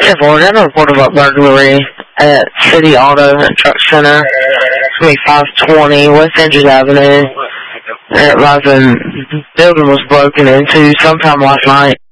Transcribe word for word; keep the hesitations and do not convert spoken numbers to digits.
ten four, got a report about burglary at City Auto and Truck Center, twenty-five twenty West Andrews Avenue. It was a building was broken into sometime last night.